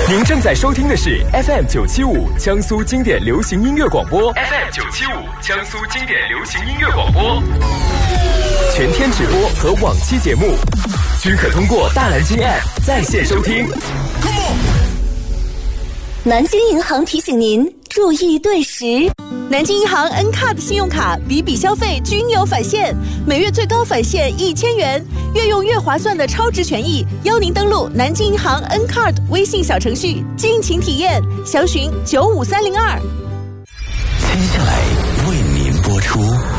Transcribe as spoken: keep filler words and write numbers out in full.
您正在收听的是 F M 九七五江苏经典流行音乐广播 ，F M 九七五江苏经典流行音乐广播，全天直播和往期节目均可通过大蓝鲸 App 在线收听。 南京银行提醒您注意对时。 南京银行 N-Card 信用卡笔笔消费均有返现，每月最高返现一千元，越用越划算的超值权益，邀您登录南京银行 N-Card 微信小程序尽情体验，详询九五三零二。 接下来为您播出